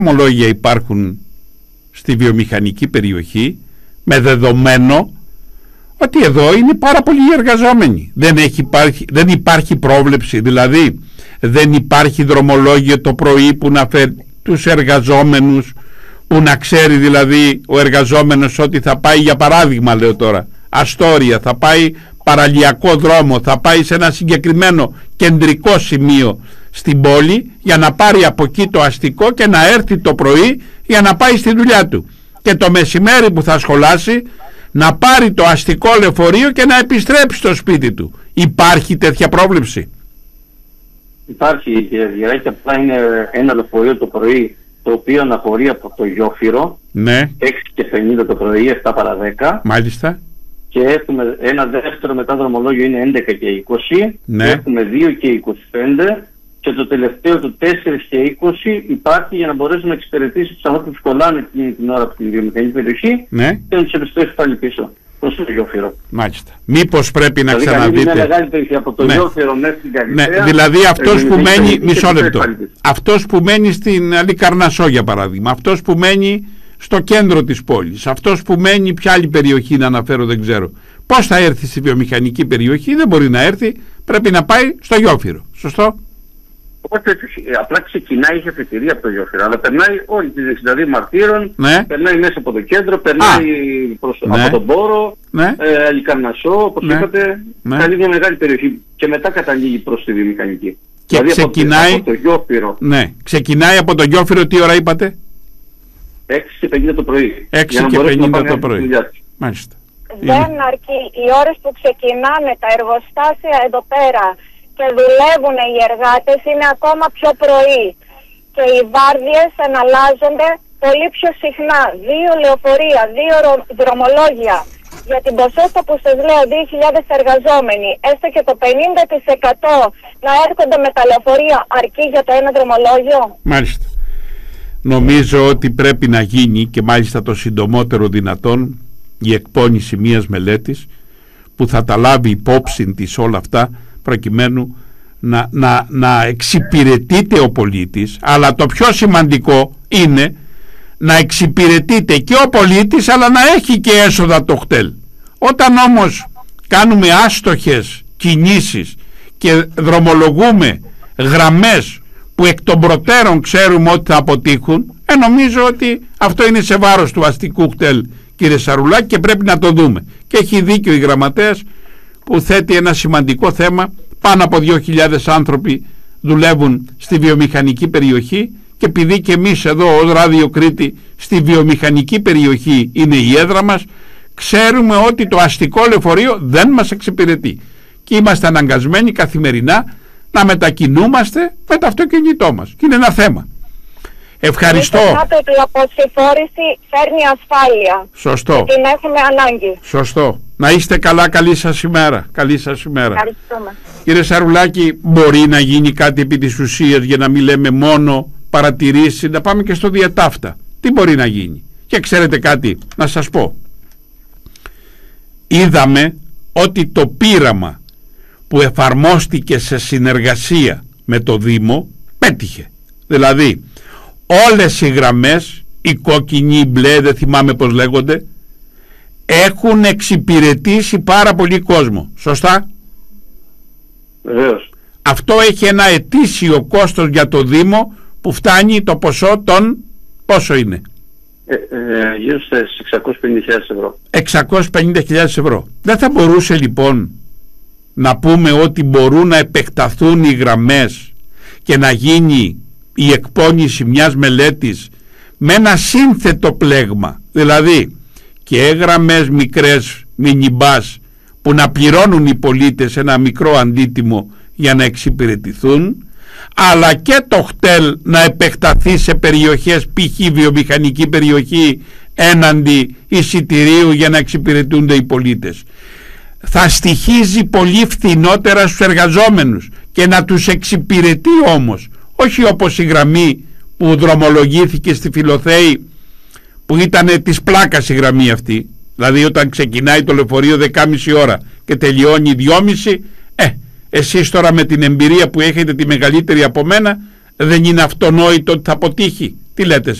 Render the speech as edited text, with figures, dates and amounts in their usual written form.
δρομολόγια υπάρχουν στη βιομηχανική περιοχή, με δεδομένο ότι εδώ είναι πάρα πολλοί εργαζόμενοι. Δεν υπάρχει πρόβλεψη, δηλαδή δεν υπάρχει δρομολόγιο το πρωί που να φέρει τους εργαζόμενους, που να ξέρει δηλαδή ο εργαζόμενος ότι θα πάει, για παράδειγμα λέω τώρα, Αστόρια, θα πάει παραλιακό δρόμο, θα πάει σε ένα συγκεκριμένο κεντρικό σημείο στην πόλη για να πάρει από εκεί το αστικό και να έρθει το πρωί για να πάει στη δουλειά του, και το μεσημέρι που θα σχολάσει να πάρει το αστικό λεωφορείο και να επιστρέψει στο σπίτι του. Υπάρχει τέτοια πρόβλεψη? Υπάρχει, και απλά είναι ένα λεωφορείο το πρωί το οποίο αναχωρεί από το Γιόφυρο, ναι, 6:50 το πρωί, 7 παρα 10. Μάλιστα. Και έχουμε ένα δεύτερο μετά δρομολόγιο, είναι 11:20, ναι, και έχουμε 2:25, και το τελευταίο του 4:20 υπάρχει για να μπορέσει να εξυπηρετήσει τους ανθρώπους που κολλάνε εκείνη την ώρα από την βιομηχανική περιοχή, ναι, και να τους επιστρέψει πάλι πίσω προς το Γιόφυρο. Μάλιστα. Μήπως πρέπει να δηλαδή, ξαναδείτε. Είναι μια μεγάλη περιοχή από το, ναι, Γιόφυρο μέχρι την Καλυθέα. Ναι, δηλαδή αυτός που μένει, μισό λεπτό, αυτός που μένει στην Αλικαρνασσό για παράδειγμα, αυτός που μένει στο κέντρο της πόλης, αυτός που μένει, ποια άλλη περιοχή να αναφέρω δεν ξέρω, πώς θα έρθει στη βιομηχανική περιοχή? Δεν μπορεί να έρθει, πρέπει να πάει στο Γιόφυρο. Σωστό? Οπότε απλά ξεκινάει, είχε αφετηρία από το Γιόφυρο, αλλά περνάει όλη τη 62 Μαρτύρων, ναι, περνάει μέσα από το κέντρο, περνάει ναι, από τον Πόρο, ναι, Αλικαρνασσό, όπως ναι, είπατε, ναι, καλεί μια μεγάλη περιοχή και μετά καταλήγει προς τη βιομηχανική. Και δηλαδή ξεκινάει από το Γιόφυρο. Ναι, ξεκινάει από το Γιόφυρο, τι ώρα είπατε? 6:50 το πρωί. 6:50 το πρωί. Μάλιστα. Δεν αρκεί οι ώρες που ξεκινάνε τα εργοστάσια εδώ πέρα και δουλεύουν οι εργάτες, είναι ακόμα πιο πρωί. Και οι βάρδιες αναλλάζονται πολύ πιο συχνά. 2 λεωφορεία, 2 δρομολόγια. Για την ποσότητα που σας λέω, 2.000 εργαζόμενοι, έστω και το 50% να έρχονται με τα λεωφορεία, αρκεί για το ένα δρομολόγιο? Μάλιστα. Νομίζω ότι πρέπει να γίνει, και μάλιστα το συντομότερο δυνατόν, η εκπόνηση μιας μελέτης που θα τα λάβει υπόψη της όλα αυτά, προκειμένου να εξυπηρετείται ο πολίτης, αλλά το πιο σημαντικό είναι να εξυπηρετείται και ο πολίτης, αλλά να έχει και έσοδα το χτέλ. Όταν όμως κάνουμε άστοχες κινήσεις και δρομολογούμε γραμμές που εκ των προτέρων ξέρουμε ότι θα αποτύχουν, νομίζω ότι αυτό είναι σε βάρος του αστικού χτέλ, κύριε Σαρουλάκη, και πρέπει να το δούμε. Και έχει δίκιο η γραμματέας που θέτει ένα σημαντικό θέμα. Πάνω από 2.000 άνθρωποι δουλεύουν στη βιομηχανική περιοχή, και επειδή και εμείς εδώ ως Ράδιο Κρήτη στη βιομηχανική περιοχή είναι η έδρα μας, ξέρουμε ότι το αστικό λεωφορείο δεν μας εξυπηρετεί και είμαστε αναγκασμένοι καθημερινά να μετακινούμαστε με το αυτοκίνητό μας, και είναι ένα θέμα. Ευχαριστώ. Η αποσυμφόρηση φέρνει ασφάλεια. Σωστό. Και την έχουμε ανάγκη. Σωστό. Να είστε καλά, καλή σας ημέρα. Καλή σας ημέρα. Ευχαριστούμε. Κύριε Σαρουλάκη, μπορεί να γίνει κάτι επί της ουσίας, για να μην λέμε μόνο παρατηρήσεις, να πάμε και στο διατάφτα? Τι μπορεί να γίνει? Και ξέρετε κάτι, να σας πω. Είδαμε ότι το πείραμα που εφαρμόστηκε σε συνεργασία με το Δήμο πέτυχε. Δηλαδή όλες οι γραμμές, οι κόκκινοι, οι μπλε, δεν θυμάμαι πως λέγονται, έχουν εξυπηρετήσει πάρα πολύ κόσμο. Σωστά? Βεβαίως. Αυτό έχει ένα ετήσιο κόστος για το Δήμο που φτάνει το ποσό των, πόσο είναι? Γύρω στις 650.000 ευρώ. 650.000 ευρώ. Δεν θα μπορούσε λοιπόν να πούμε ότι μπορούν να επεκταθούν οι γραμμές και να γίνει η εκπόνηση μιας μελέτης με ένα σύνθετο πλέγμα, δηλαδή και γραμμές μικρές μινιμπάς που να πληρώνουν οι πολίτες ένα μικρό αντίτιμο για να εξυπηρετηθούν, αλλά και το χτέλ να επεκταθεί σε περιοχές, π.χ. βιομηχανική περιοχή, έναντι εισιτηρίου για να εξυπηρετούνται οι πολίτες. Θα στοιχίζει πολύ φθηνότερα στους εργαζόμενους και να τους εξυπηρετεί όμως, όχι όπως η γραμμή που δρομολογήθηκε στη Φιλοθέη, που ήταν της πλάκας η γραμμή αυτή, δηλαδή όταν ξεκινάει το λεωφορείο 10.30 ώρα και τελειώνει 2.30, εσείς τώρα με την εμπειρία που έχετε τη μεγαλύτερη από μένα, δεν είναι αυτονόητο ότι θα αποτύχει? Τι λέτε?